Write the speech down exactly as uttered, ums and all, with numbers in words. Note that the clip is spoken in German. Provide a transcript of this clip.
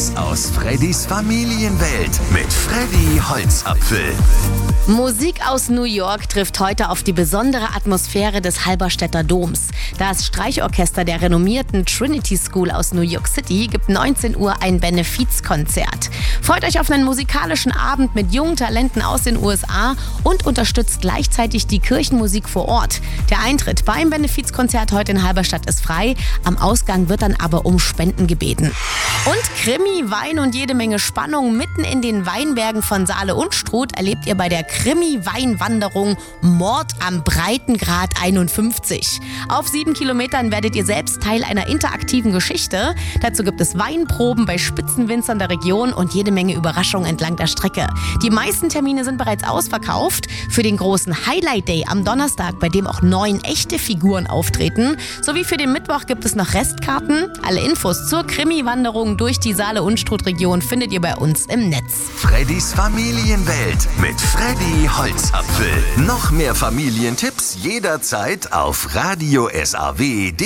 Tipps aus Freddys Familienwelt mit Freddy Holzapfel. Musik aus New York trifft heute auf die besondere Atmosphäre des Halberstädter Doms. Das Streichorchester der renommierten Trinity School aus New York City gibt neunzehn Uhr ein Benefizkonzert. Freut euch auf einen musikalischen Abend mit jungen Talenten aus den U S A und unterstützt gleichzeitig die Kirchenmusik vor Ort. Der Eintritt beim Benefizkonzert heute in Halberstadt ist frei. Am Ausgang wird dann aber um Spenden gebeten. Und Krimi, Wein und jede Menge Spannung mitten in den Weinbergen von Saale und Struth erlebt ihr bei der Krimi-Weinwanderung Mord am Breitengrad einundfünfzig. Auf sieben Kilometern werdet ihr selbst Teil einer interaktiven Geschichte. Dazu gibt es Weinproben bei Spitzenwinzern der Region und jede Menge Überraschungen entlang der Strecke. Die meisten Termine sind bereits ausverkauft. Für den großen Highlight Day am Donnerstag, bei dem auch neun echte Figuren auftreten, sowie für den Mittwoch gibt es noch Restkarten. Alle Infos zur Krimi-Wanderung durch die Saale- und Struth-Region findet ihr bei uns im Netz. Freddys Familienwelt mit Freddy Holzapfel. Noch mehr Familientipps jederzeit auf radio S A W punkt de.